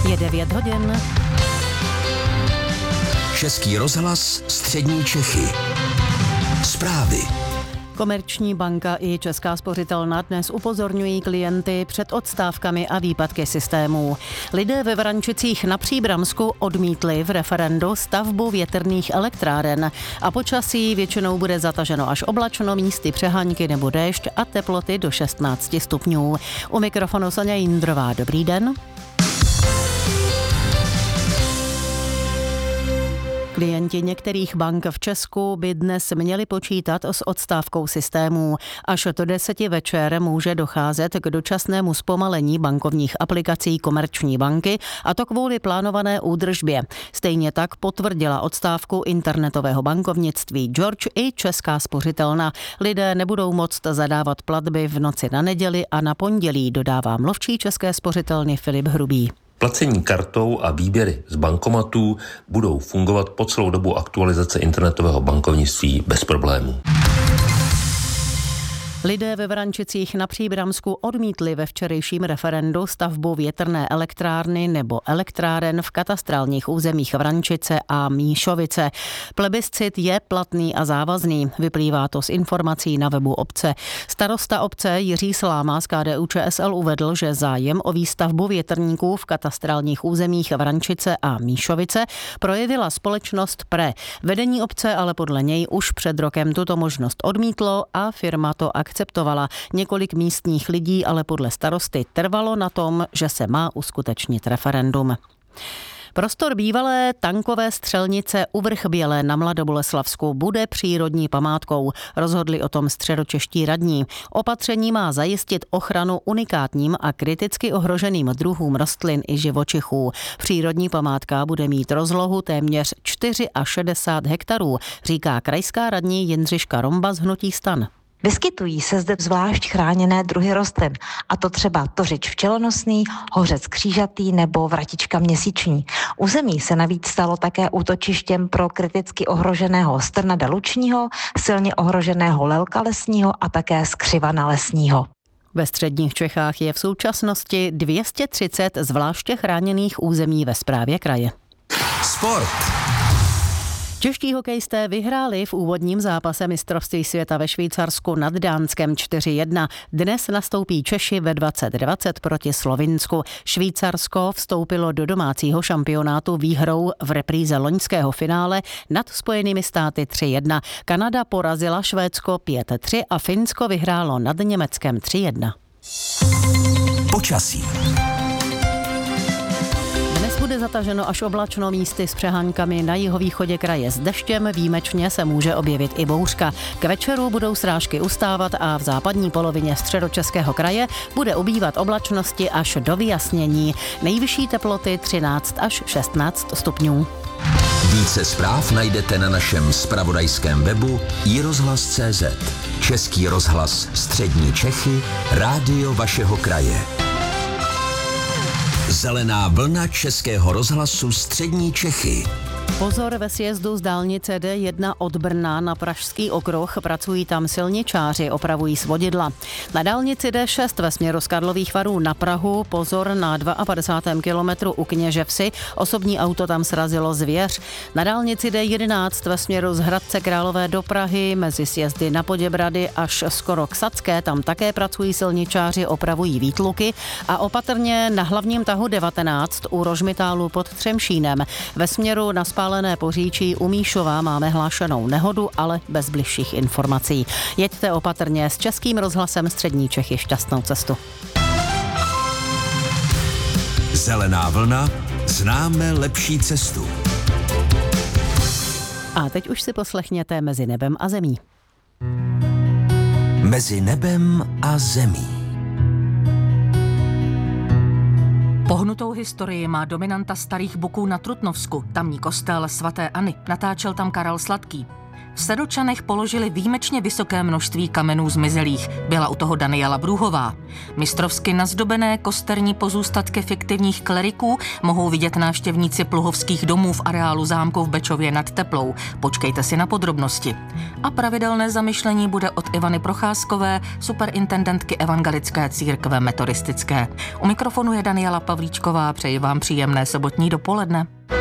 Je 9 hodin. Český rozhlas Střední Čechy. Zprávy. Komerční banka i Česká spořitelna dnes upozorňují klienty před odstávkami a výpadky systémů. Lidé ve Vrančicích na Příbramsku odmítli v referendu stavbu větrných elektráren a počasí většinou bude zataženo až oblačno, místy přehánky nebo déšť a teploty do 16 stupňů. U mikrofonu Sonja Jindrová, dobrý den. Klienti některých bank v Česku by dnes měli počítat s odstávkou systémů. Až do 10 večer může docházet k dočasnému zpomalení bankovních aplikací Komerční banky, a to kvůli plánované údržbě. Stejně tak potvrdila odstávku internetového bankovnictví George i Česká spořitelna. Lidé nebudou moct zadávat platby v noci na neděli a na pondělí, dodává mluvčí České spořitelny Filip Hrubý. Placení kartou a výběry z bankomatů budou fungovat po celou dobu aktualizace internetového bankovnictví bez problémů. Lidé ve Vrančicích na Příbramsku odmítli ve včerejším referendu stavbu větrné elektrárny nebo elektráren v katastrálních územích Vrančice a Míšovice. Plebiscit je platný a závazný, vyplývá to z informací na webu obce. Starosta obce Jiří Sláma z KDU-ČSL uvedl, že zájem o výstavbu větrníků v katastrálních územích Vrančice a Míšovice projevila společnost PRE. Vedení obce ale podle něj už před rokem tuto možnost odmítlo a firma to akceptovala. Několik místních lidí ale podle starosty trvalo na tom, že se má uskutečnit referendum. Prostor bývalé tankové střelnice u Vrchbělé na Mladoboleslavsku bude přírodní památkou. Rozhodli o tom středočeští radní. Opatření má zajistit ochranu unikátním a kriticky ohroženým druhům rostlin i živočichů. Přírodní památka bude mít rozlohu téměř 64 hektarů, říká krajská radní Jindřiška Romba z hnutí STAN. Vyskytují se zde zvlášť chráněné druhy rostlin, a to třeba tořič včelonosný, hořec křížatý nebo vratička měsíční. Území se navíc stalo také útočištěm pro kriticky ohroženého strnada lučního, silně ohroženého lelka lesního a také skřivana lesního. Ve středních Čechách je v současnosti 230 zvláště chráněných území ve správě kraje. Sport. Čeští hokejisté vyhráli v úvodním zápase mistrovství světa ve Švýcarsku nad Dánskem 4-1. Dnes nastoupí Češi ve 20:20 proti Slovinsku. Švýcarsko vstoupilo do domácího šampionátu výhrou v repríze loňského finále nad Spojenými státy 3-1. Kanada porazila Švédsko 5-3 a Finsko vyhrálo nad Německem 3-1. Počasí. Bude zataženo až oblačno, místy s přehánkami, na jihovýchodě kraje s deštěm, výjimečně se může objevit i bouřka. K večeru budou srážky ustávat a v západní polovině středočeského kraje bude ubývat oblačnosti až do vyjasnění. Nejvyšší teploty 13 až 16 stupňů. Více zpráv najdete na našem zpravodajském webu iRozhlas.cz. Český rozhlas Střední Čechy, rádio vašeho kraje. Zelená vlna Českého rozhlasu Střední Čechy. Pozor ve sjezdu z dálnice D1 od Brna na Pražský okruh, pracují tam silničáři, opravují svodidla. Na dálnici D6 ve směru z Karlových Varů na Prahu pozor na 52. kilometru u Kněževsi, osobní auto tam srazilo zvěř. Na dálnici D11 ve směru z Hradce Králové do Prahy mezi sjezdy na Poděbrady až skoro k Sadské, tam také pracují silničáři, opravují výtluky a opatrně na hlavním tahu 19 u Rožmitálu pod Třemšínem. Ve směru na Spálené Poříčí u Míšova máme hlášenou nehodu, ale bez bližších informací. Jeďte opatrně, s Českým rozhlasem Střední Čechy šťastnou cestu. Zelená vlna, známe lepší cestu. A teď už si poslechněte Mezi nebem a zemí. Mezi nebem a zemí. Pohnutou historii má dominanta Starých Buků na Trutnovsku, tamní kostel svaté Anny. Natáčel tam Karel Sladký. V Sedlčanech položili výjimečně vysoké množství kamenů zmizelých. Byla u toho Daniela Brůhová. Mistrovsky nazdobené kosterní pozůstatky fiktivních kleriků mohou vidět návštěvníci Pluhovských domů v areálu zámku v Bečově nad Teplou. Počkejte si na podrobnosti. A pravidelné zamyšlení bude od Ivany Procházkové, superintendentky Evangelické církve metodistické. U mikrofonu je Daniela Pavlíčková, přeji vám příjemné sobotní dopoledne.